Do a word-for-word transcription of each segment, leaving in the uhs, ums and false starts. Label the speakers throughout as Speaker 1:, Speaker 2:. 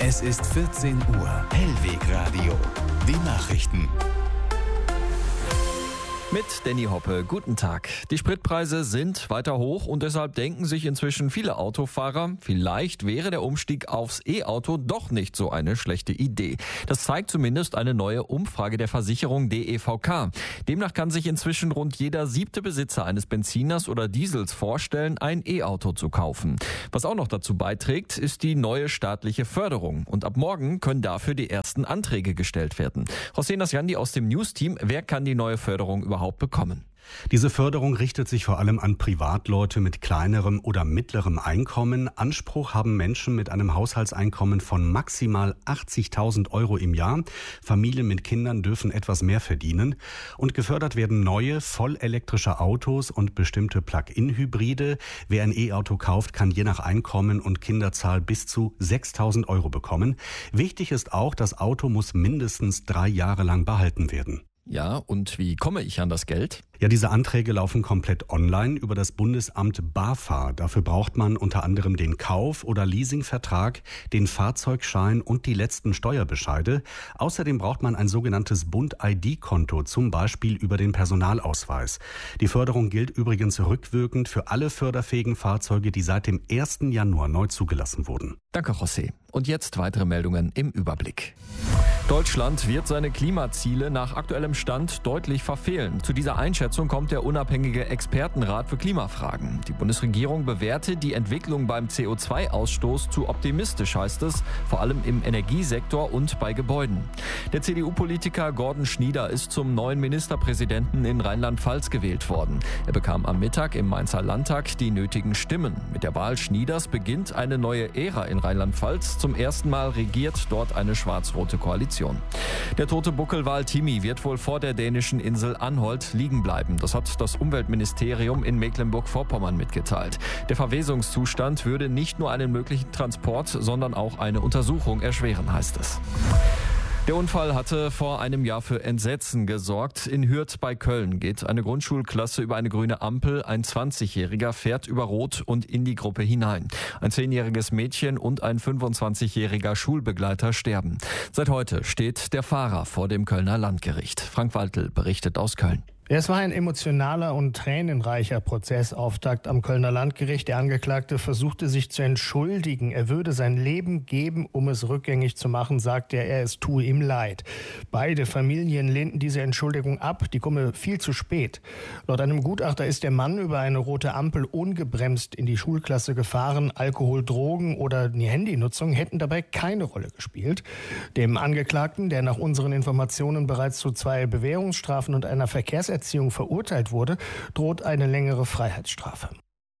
Speaker 1: Es ist vierzehn Uhr. Hellwegradio. Die Nachrichten.
Speaker 2: Mit Danny Hoppe, guten Tag. Die Spritpreise sind weiter hoch und deshalb denken sich inzwischen viele Autofahrer, vielleicht wäre der Umstieg aufs E-Auto doch nicht so eine schlechte Idee. Das zeigt zumindest eine neue Umfrage der Versicherung D E V K. Demnach kann sich inzwischen rund jeder siebte Besitzer eines Benziners oder Diesels vorstellen, ein E-Auto zu kaufen. Was auch noch dazu beiträgt, ist die neue staatliche Förderung. Und ab morgen können dafür die ersten Anträge gestellt werden. José Nasjandi aus dem News-Team, wer kann die neue Förderung überhaupt bekommen?
Speaker 3: Diese Förderung richtet sich vor allem an Privatleute mit kleinerem oder mittlerem Einkommen. Anspruch haben Menschen mit einem Haushaltseinkommen von maximal achtzigtausend Euro im Jahr. Familien mit Kindern dürfen etwas mehr verdienen. Und gefördert werden neue, vollelektrische Autos und bestimmte Plug-in-Hybride. Wer ein E-Auto kauft, kann je nach Einkommen und Kinderzahl bis zu sechstausend Euro bekommen. Wichtig ist auch, das Auto muss mindestens drei Jahre lang behalten werden.
Speaker 2: Ja, und wie komme ich an das Geld?
Speaker 3: Ja, diese Anträge laufen komplett online über das Bundesamt BAFA. Dafür braucht man unter anderem den Kauf- oder Leasingvertrag, den Fahrzeugschein und die letzten Steuerbescheide. Außerdem braucht man ein sogenanntes Bund-I D-Konto, zum Beispiel über den Personalausweis. Die Förderung gilt übrigens rückwirkend für alle förderfähigen Fahrzeuge, die seit dem ersten Januar neu zugelassen wurden.
Speaker 2: Danke, José. Und jetzt weitere Meldungen im Überblick. Deutschland wird seine Klimaziele nach aktuellem Stand deutlich verfehlen. Zu dieser Einschätzung kommt der unabhängige Expertenrat für Klimafragen. Die Bundesregierung bewertet die Entwicklung beim C O zwei Ausstoß zu optimistisch, heißt es, vor allem im Energiesektor und bei Gebäuden. Der C D U-Politiker Gordon Schnieder ist zum neuen Ministerpräsidenten in Rheinland-Pfalz gewählt worden. Er bekam am Mittag im Mainzer Landtag die nötigen Stimmen. Mit der Wahl Schnieders beginnt eine neue Ära in Rheinland-Pfalz. Zum ersten Mal regiert dort eine schwarz-rote Koalition. Der tote Buckelwal Timi wird wohl vor der dänischen Insel Anholt liegen bleiben. Das hat das Umweltministerium in Mecklenburg-Vorpommern mitgeteilt. Der Verwesungszustand würde nicht nur einen möglichen Transport, sondern auch eine Untersuchung erschweren, heißt es. Der Unfall hatte vor einem Jahr für Entsetzen gesorgt. In Hürth bei Köln geht eine Grundschulklasse über eine grüne Ampel. Ein zwanzigjähriger fährt über Rot und in die Gruppe hinein. Ein zehnjähriges Mädchen und ein fünfundzwanzigjähriger Schulbegleiter sterben. Seit heute steht der Fahrer vor dem Kölner Landgericht. Frank Waltl berichtet aus Köln.
Speaker 4: Es war ein emotionaler und tränenreicher Prozessauftakt am Kölner Landgericht. Der Angeklagte versuchte sich zu entschuldigen. Er würde sein Leben geben, um es rückgängig zu machen, sagte er, es tue ihm leid. Beide Familien lehnten diese Entschuldigung ab, die komme viel zu spät. Laut einem Gutachter ist der Mann über eine rote Ampel ungebremst in die Schulklasse gefahren. Alkohol, Drogen oder die Handynutzung hätten dabei keine Rolle gespielt. Dem Angeklagten, der nach unseren Informationen bereits zu zwei Bewährungsstrafen und einer Verkehrserziehung verurteilt wurde, droht eine längere Freiheitsstrafe.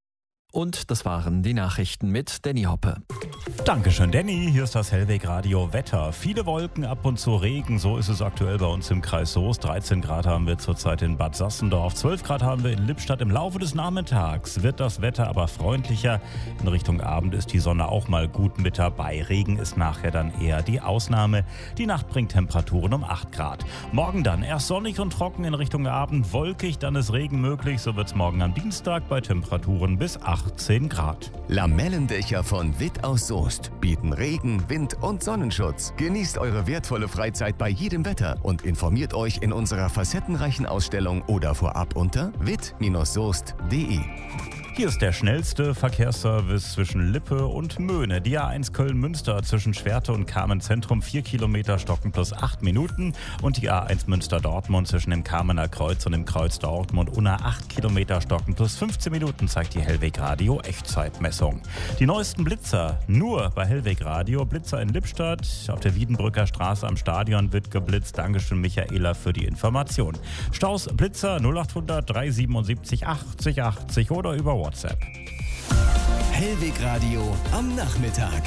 Speaker 2: Und das waren die Nachrichten mit Danny Hoppe.
Speaker 5: Dankeschön, Danny. Hier ist das Hellwegradio Wetter. Viele Wolken, ab und zu Regen. So ist es aktuell bei uns im Kreis Soest. dreizehn Grad haben wir zurzeit in Bad Sassendorf. zwölf Grad haben wir in Lippstadt. Im Laufe des Nachmittags wird das Wetter aber freundlicher. In Richtung Abend ist die Sonne auch mal gut mit dabei. Regen ist nachher dann eher die Ausnahme. Die Nacht bringt Temperaturen um acht Grad. Morgen dann erst sonnig und trocken, in Richtung Abend wolkig, dann ist Regen möglich. So wird es morgen am Dienstag bei Temperaturen bis achtzehn Grad.
Speaker 1: Lamellendächer von Witt aus Soest bieten Regen, Wind und Sonnenschutz. Genießt eure wertvolle Freizeit bei jedem Wetter und informiert euch in unserer facettenreichen Ausstellung oder vorab unter witt Soest punkt de.
Speaker 5: Hier ist der schnellste Verkehrsservice zwischen Lippe und Möhne. Die A eins Köln-Münster zwischen Schwerte und Kamenz-Zentrum vier Kilometer stocken plus acht Minuten. Und die A eins Münster-Dortmund zwischen dem Kamener Kreuz und dem Kreuz Dortmund unter acht Kilometer stocken plus fünfzehn Minuten, zeigt die Hellwegradio Echtzeitmessung. Die neuesten Blitzer nur bei Hellwegradio. Blitzer in Lippstadt, auf der Wiedenbrücker Straße am Stadion wird geblitzt. Dankeschön, Michaela, für die Information. Staus Blitzer null achthundert drei siebenundsiebzig achtzig achtzig oder über WhatsApp.
Speaker 1: Hellwegradio am Nachmittag.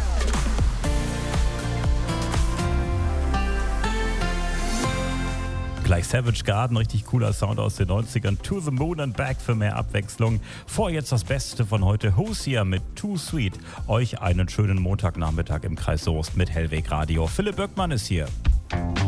Speaker 5: Gleich Savage Garden, richtig cooler Sound aus den neunzigern. To the Moon and Back für mehr Abwechslung. Vor jetzt das Beste von heute, Hosier mit Too Sweet. Euch einen schönen Montagnachmittag im Kreis Soest mit Hellwegradio. Philipp Böckmann ist hier.